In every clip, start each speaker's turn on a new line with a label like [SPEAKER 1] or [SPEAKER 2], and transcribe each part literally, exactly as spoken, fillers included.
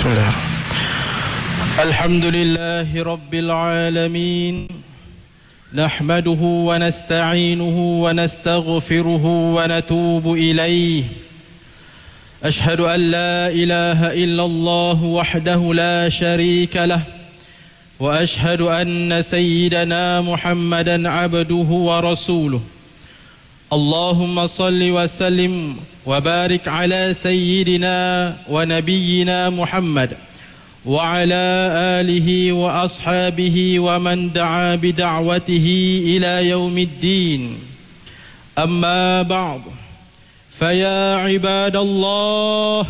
[SPEAKER 1] Bismillah. Alhamdulillahi Rabbil Alamin. Nahmaduhu wa nasta'inuhu wa nastaghfiruhu wa natubu ilayh. Ashhadu an la ilaha illallah wahdahu la sharika lah. Wa ashhadu anna sayyidana Muhammadan abduhu wa rasuluh. Allahumma salli wa sallim wa barik ala sayyidina wa nabiyyina Muhammad wa ala alihi wa ashabihi wa man da'a bida'watihi ila yaumiddin. Amma ba'd. Faya ibadallah,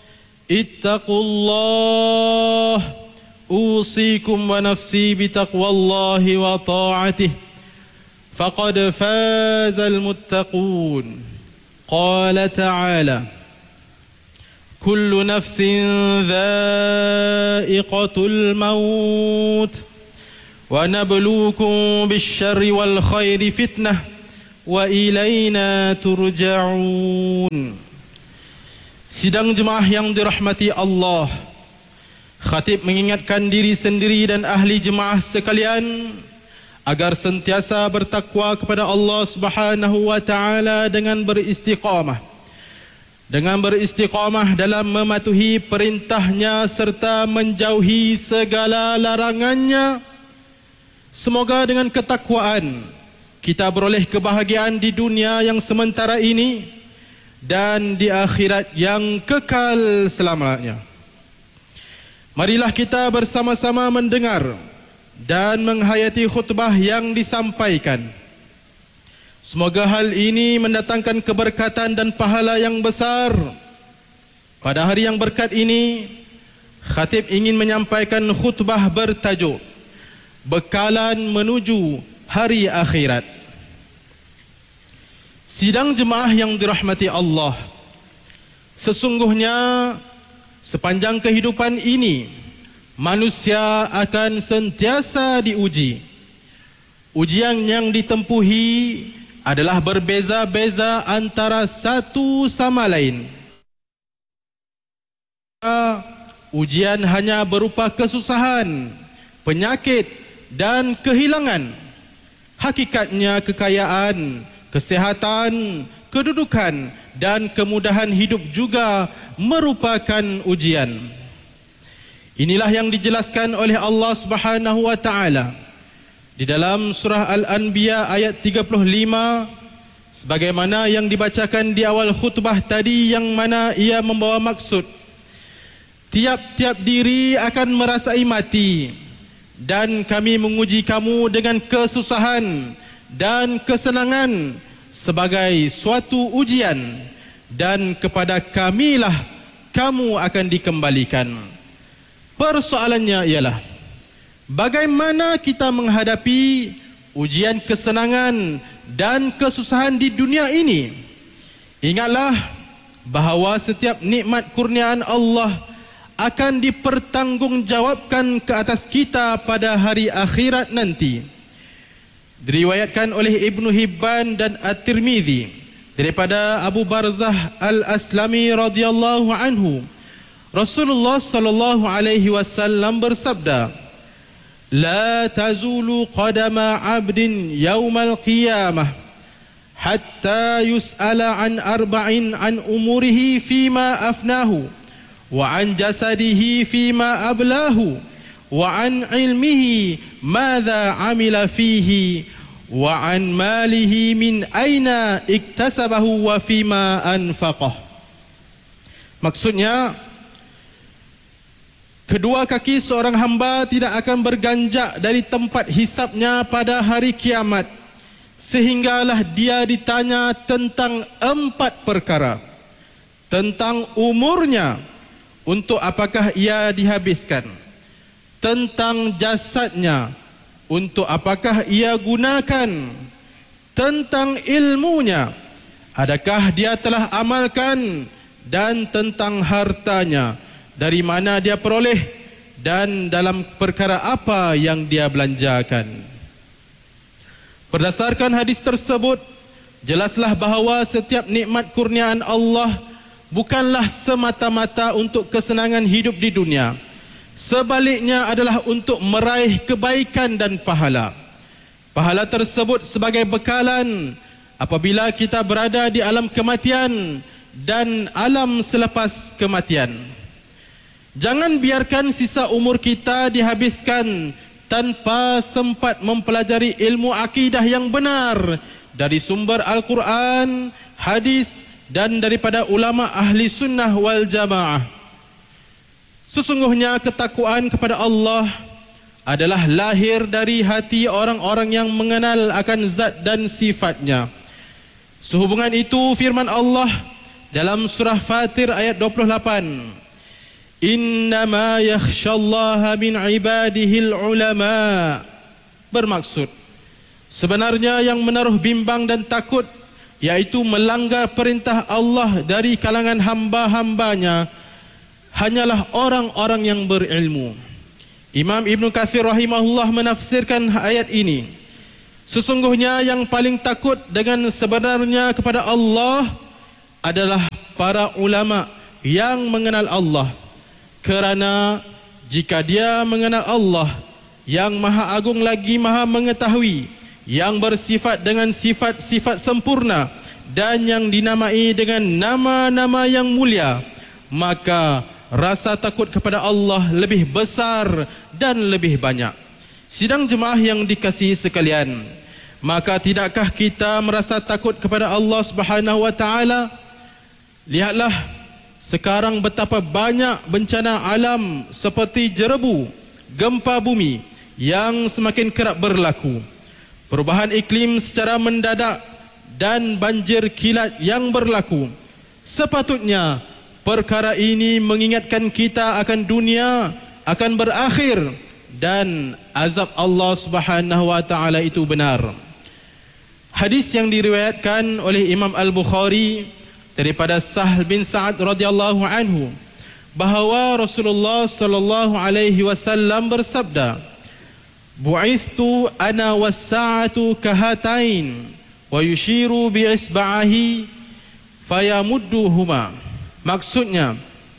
[SPEAKER 1] ittaqullah, usikum wa nafsi bitaqwallahi wa ta'atihi, faqad fazal muttaqun. Qala ta'ala, kullu nafsin dha'iqatul maut, wa nabluukum bisyarri wal khairi fitnah, wa ilayna turja'un. Sidang jemaah yang dirahmati Allah, khatib mengingatkan diri sendiri dan ahli jemaah sekalian agar sentiasa bertakwa kepada Allah Subhanahu wa taala dengan beristiqamah. Dengan beristiqamah dalam mematuhi perintahnya serta menjauhi segala larangannya. Semoga dengan ketakwaan kita beroleh kebahagiaan di dunia yang sementara ini dan di akhirat yang kekal selamanya. Marilah kita bersama-sama mendengar dan menghayati khutbah yang disampaikan. Semoga hal ini mendatangkan keberkatan dan pahala yang besar. Pada hari yang berkat ini, khatib ingin menyampaikan khutbah bertajuk Bekalan Menuju Hari Akhirat. Sidang jemaah yang dirahmati Allah, sesungguhnya sepanjang kehidupan ini manusia akan sentiasa diuji. Ujian yang ditempuhi adalah berbeza-beza antara satu sama lain. Ujian hanya berupa kesusahan, penyakit dan kehilangan. Hakikatnya kekayaan, kesehatan, kedudukan dan kemudahan hidup juga merupakan ujian. Inilah yang dijelaskan oleh Allah Subhanahu wa taala di dalam surah Al-Anbiya ayat tiga puluh lima, sebagaimana yang dibacakan di awal khutbah tadi, yang mana ia membawa maksud tiap-tiap diri akan merasai mati, dan kami menguji kamu dengan kesusahan dan kesenangan sebagai suatu ujian, dan kepada kamilah kamu akan dikembalikan. Persoalannya ialah bagaimana kita menghadapi ujian kesenangan dan kesusahan di dunia ini. Ingatlah bahawa setiap nikmat kurniaan Allah akan dipertanggungjawabkan ke atas kita pada hari akhirat nanti. Diriwayatkan oleh Ibnu Hibban dan At-Tirmidzi daripada Abu Barzah Al-Aslami radhiyallahu anhu, Rasulullah sallallahu alaihi wasallam bersabda, la tazulu qadama 'abdin yaumal qiyamah hatta yus'ala an arba'in an umurihi fima afnahu wa an jasadihi fima ablahu wa an ilmihi madza amila fihi wa an malihi min aina iktasabahu wa fima anfaqah. Maksudnya, kedua kaki seorang hamba tidak akan berganjak dari tempat hisapnya pada hari kiamat, sehinggalah dia ditanya tentang empat perkara. Tentang umurnya, untuk apakah ia dihabiskan. Tentang jasadnya, untuk apakah ia gunakan. Tentang ilmunya, adakah dia telah amalkan. Dan tentang hartanya, dari mana dia peroleh dan dalam perkara apa yang dia belanjakan. Berdasarkan hadis tersebut, jelaslah bahawa setiap nikmat kurniaan Allah bukanlah semata-mata untuk kesenangan hidup di dunia. Sebaliknya adalah untuk meraih kebaikan dan pahala. Pahala tersebut sebagai bekalan apabila kita berada di alam kematian dan alam selepas kematian. Jangan biarkan sisa umur kita dihabiskan tanpa sempat mempelajari ilmu akidah yang benar dari sumber Al-Quran, hadis dan daripada ulama ahli sunnah wal jamaah. Sesungguhnya ketakwaan kepada Allah adalah lahir dari hati orang-orang yang mengenal akan zat dan sifatnya. Sehubungan itu firman Allah dalam surah Fatir ayat dua puluh lapan, Innama yakhshallaha min ibadihil ulama. Bermaksud, sebenarnya yang menaruh bimbang dan takut, yaitu melanggar perintah Allah dari kalangan hamba-hambanya, hanyalah orang-orang yang berilmu. Imam Ibn Katsir rahimahullah menafsirkan ayat ini, sesungguhnya yang paling takut dengan sebenarnya kepada Allah adalah para ulama yang mengenal Allah. Kerana jika dia mengenal Allah yang maha agung lagi maha mengetahui, yang bersifat dengan sifat-sifat sempurna dan yang dinamai dengan nama-nama yang mulia, maka rasa takut kepada Allah lebih besar dan lebih banyak. Sidang jemaah yang dikasihi sekalian, maka tidakkah kita merasa takut kepada Allah Subhanahu wa taala? Lihatlah sekarang betapa banyak bencana alam seperti jerebu, gempa bumi yang semakin kerap berlaku, perubahan iklim secara mendadak dan banjir kilat yang berlaku. Sepatutnya perkara ini mengingatkan kita akan dunia akan berakhir dan azab Allah Subhanahu wa taala itu benar. Hadis yang diriwayatkan oleh Imam Al-Bukhari daripada Sahl bin Sa'ad radhiyallahu anhu bahawa Rasulullah sallallahu alaihi wasallam bersabda, "Bu'ithtu ana was-sa'atu kahatain wa yushiru bi isba'ihi fayamudduhuma." Maksudnya,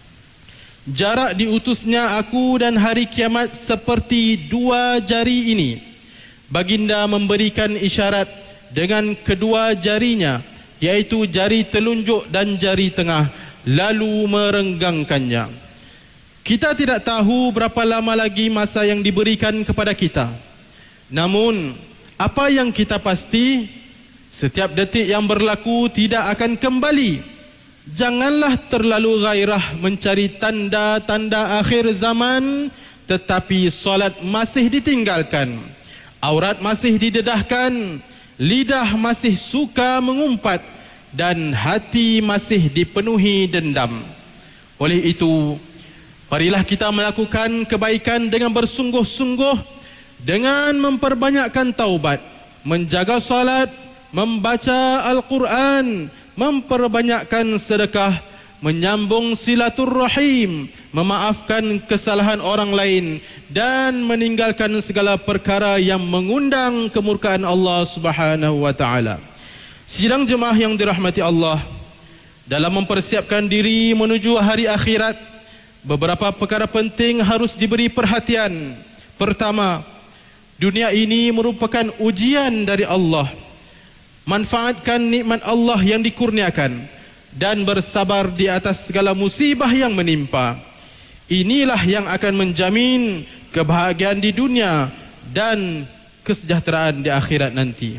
[SPEAKER 1] jarak diutusnya aku dan hari kiamat seperti dua jari ini. Baginda memberikan isyarat dengan kedua jarinya, yaitu jari telunjuk dan jari tengah, lalu merenggangkannya. Kita tidak tahu berapa lama lagi masa yang diberikan kepada kita. Namun, apa yang kita pasti, setiap detik yang berlaku tidak akan kembali. Janganlah terlalu gairah mencari tanda-tanda akhir zaman, tetapi solat masih ditinggalkan, aurat masih didedahkan, lidah masih suka mengumpat, dan hati masih dipenuhi dendam. Oleh itu, marilah kita melakukan kebaikan dengan bersungguh-sungguh, dengan memperbanyakkan taubat, menjaga salat, membaca Al-Quran, memperbanyakkan sedekah, menyambung silaturrahim, memaafkan kesalahan orang lain, dan meninggalkan segala perkara yang mengundang kemurkaan Allah Subhanahu wa taala. Sidang jemaah yang dirahmati Allah, dalam mempersiapkan diri menuju hari akhirat, beberapa perkara penting harus diberi perhatian. Pertama, dunia ini merupakan ujian dari Allah. Manfaatkan nikmat Allah yang dikurniakan dan bersabar di atas segala musibah yang menimpa. Inilah yang akan menjamin kebahagiaan di dunia dan kesejahteraan di akhirat nanti.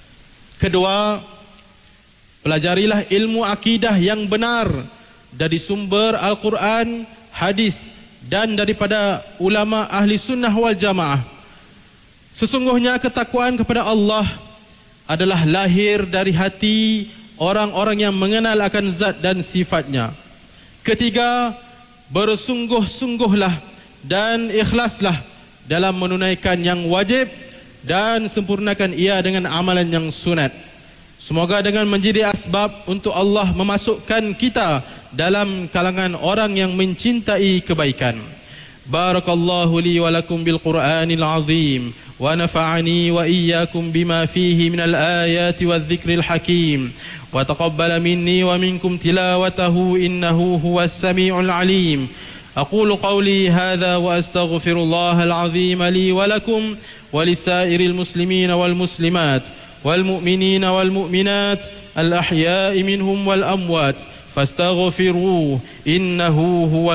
[SPEAKER 1] Kedua, pelajarilah ilmu akidah yang benar dari sumber Al-Quran, hadis dan daripada ulama ahli sunnah wal jamaah. Sesungguhnya ketakwaan kepada Allah adalah lahir dari hati orang-orang yang mengenal akan zat dan sifatnya. Ketiga, bersungguh-sungguhlah dan ikhlaslah dalam menunaikan yang wajib dan sempurnakan ia dengan amalan yang sunat. Semoga dengan menjadi asbab untuk Allah memasukkan kita dalam kalangan orang yang mencintai kebaikan. Barakallahu li wa lakum bil Qur'anil azim ونفعني وإياكم بما فيه من الآيات والذكر الحكيم، وتقبل مني ومنكم تلاوته إنه هو السميع العليم. أقول قولي هذا وأستغفر الله العظيم لي ولكم ولسائر المسلمين والمسلمات والمؤمنين والمؤمنات الأحياء منهم والأموات، فاستغفروه إنه هو